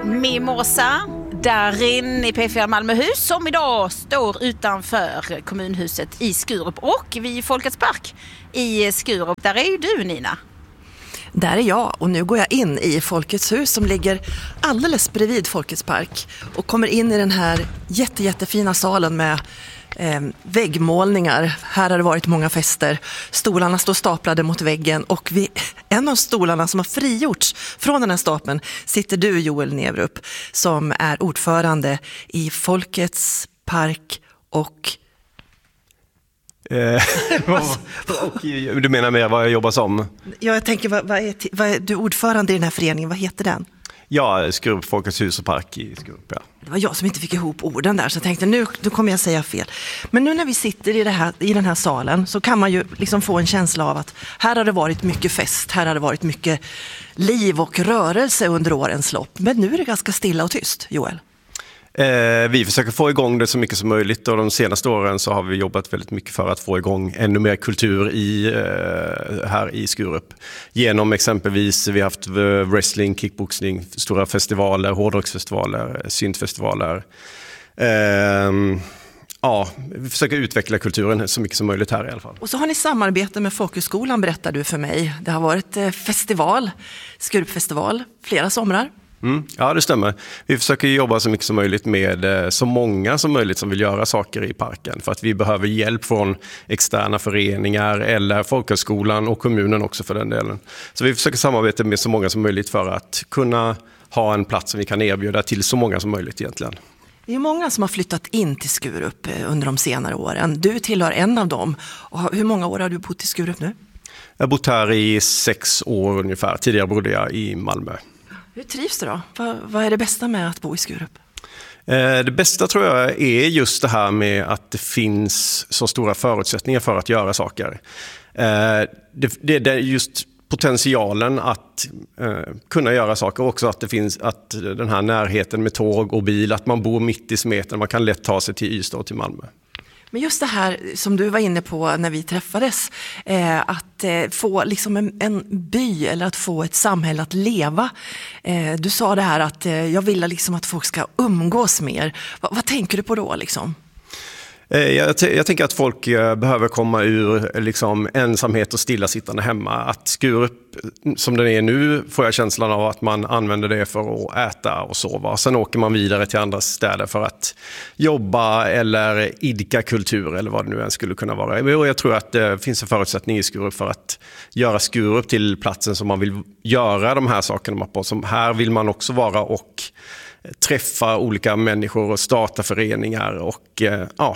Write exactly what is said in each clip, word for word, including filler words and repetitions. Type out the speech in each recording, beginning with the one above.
Mimosa, Darin i P fyra Malmöhus som idag står utanför kommunhuset i Skurup och vid Folkets park i Skurup. Där är ju du, Nina. Där är jag och nu går jag in i Folkets hus som ligger alldeles bredvid Folkets park och kommer in i den här jätte, jättefina salen med eh, väggmålningar. Här har det varit många fester. Stolarna står staplade mot väggen och vid en av stolarna som har frigjorts från den här stapeln sitter du, Joel Nevrup, som är ordförande i Folkets park och... och du menar med vad jag jobbar som? Ja, jag tänker, vad, vad är, vad är du ordförande i den här föreningen? Vad heter den? Ja, Skurup Folkets hus och park i Skurup, ja. Det var jag som inte fick ihop orden där, så jag tänkte nu, nu kommer jag säga fel. Men nu när vi sitter i, det här, i den här salen så kan man ju liksom få en känsla av att här har det varit mycket fest, här har det varit mycket liv och rörelse under årens lopp. Men nu är det ganska stilla och tyst, Joel. Eh, vi försöker få igång det så mycket som möjligt och de senaste åren så har vi jobbat väldigt mycket för att få igång ännu mer kultur i, eh, här i Skurup. Genom exempelvis, vi har haft wrestling, kickboxning, stora festivaler, hårdrocksfestivaler, syntfestivaler. Eh, ja, vi försöker utveckla kulturen så mycket som möjligt här i alla fall. Och så har ni samarbete med Folkhögskolan, berättar du för mig. Det har varit eh, festival, Skurupfestival, flera somrar. Mm, ja, det stämmer. Vi försöker jobba så mycket som möjligt med så många som möjligt som vill göra saker i parken. För att vi behöver hjälp från externa föreningar eller Folkhögskolan och kommunen också för den delen. Så vi försöker samarbeta med så många som möjligt för att kunna ha en plats som vi kan erbjuda till så många som möjligt egentligen. Det är många som har flyttat in till Skurup under de senare åren. Du tillhör en av dem. Och hur många år har du bott i Skurup nu? Jag har bott här i sex år ungefär. Tidigare bodde jag i Malmö. Hur trivs du då? Vad, vad är det bästa med att bo i Skurup? Eh, det bästa tror jag är just det här med att det finns så stora förutsättningar för att göra saker. Eh, det, det, det är just potentialen att eh, kunna göra saker och också att det finns att den här närheten med tåg och bil, att man bor mitt i smeten, man kan lätt ta sig till Ystad och till Malmö. Men just det här som du var inne på när vi träffades, eh, att eh, få liksom en, en by eller att få ett samhälle att leva. Eh, du sa det här att eh, jag vill liksom att folk ska umgås mer. Va, vad tänker du på då liksom? Jag, t- jag tänker att folk behöver komma ur liksom, ensamhet och stillasittande hemma. Att Skurup, som den är nu, får jag känslan av att man använder det för att äta och sova. Sen åker man vidare till andra städer för att jobba eller idka kultur eller vad det nu än skulle kunna vara. Och jag tror att det finns en förutsättning i Skurup för att göra Skurup till platsen som man vill göra de här sakerna på. Som här vill man också vara och träffa olika människor och starta föreningar och ja,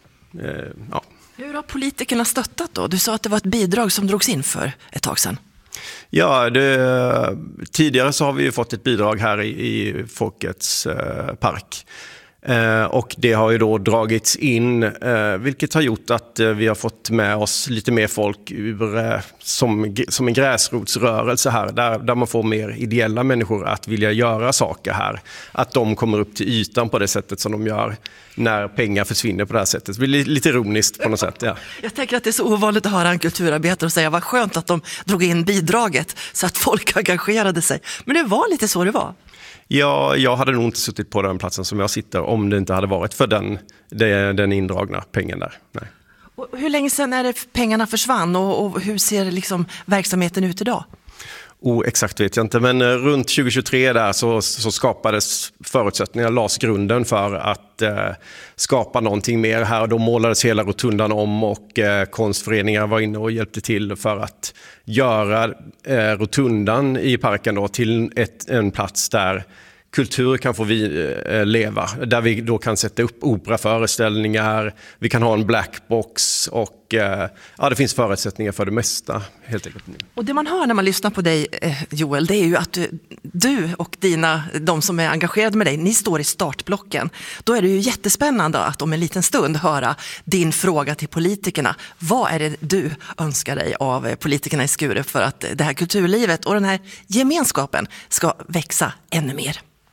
ja. Hur har politikerna stöttat då? Du sa att det var ett bidrag som drogs in för ett tag sedan. Ja, det, tidigare så har vi ju fått ett bidrag här i, i Folkets eh, park. Eh, och det har ju då dragits in, eh, vilket har gjort att eh, vi har fått med oss lite mer folk ur, eh, som, som en gräsrotsrörelse här, där, där man får mer ideella människor att vilja göra saker här. Att de kommer upp till ytan på det sättet som de gör när pengar försvinner på det här sättet. Det blir lite ironiskt på något sätt. Ja. Jag tänker att det är så ovanligt att höra en kulturarbetare och säga vad skönt att de drog in bidraget så att folk engagerade sig. Men det var lite så det var. Ja, jag hade nog inte suttit på den platsen som jag sitter om det inte hade varit för den, den, den indragna pengen där. Nej. Och hur länge sedan är det pengarna försvann och, och hur ser liksom verksamheten ut idag? Oh, exakt vet jag inte, men runt tjugo tjugotre där så, så skapades förutsättningar, lades grunden för att eh, skapa någonting mer här. Då målades hela rotundan om och eh, konstföreningar var inne och hjälpte till för att göra eh, rotundan i parken då till ett, en plats där kultur kan få vi eh, leva. Där vi då kan sätta upp operaföreställningar, vi kan ha en blackbox och eh, ja, det finns förutsättningar för det mesta helt enkelt. Och det man hör när man lyssnar på dig, eh, Joel, det är ju att du, du och dina, de som är engagerade med dig, ni står i startblocken. Då är det ju jättespännande att om en liten stund höra din fråga till politikerna. Vad är det du önskar dig av politikerna i Skurup för att det här kulturlivet och den här gemenskapen ska växa ännu mer?